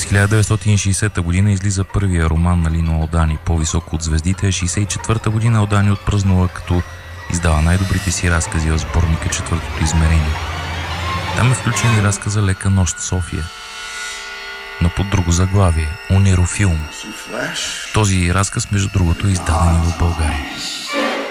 1960 година излиза първия роман на Лино Алдани "По-високо от звездите", а 1964 година Алдани отпразнува, като издава най-добрите си разкази в сборника "Четвъртото измерение". Там е включен и разказа "Лека нощ в София", но под друго заглавие – "Онерофилм". Този разказ, между другото, е издаден и в България.